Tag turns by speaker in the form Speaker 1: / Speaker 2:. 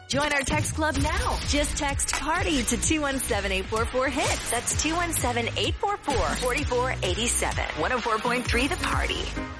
Speaker 1: Join our text club now. Just text PARTY to 217-844-HIT. That's 217-844-4487. 104.3 The Party.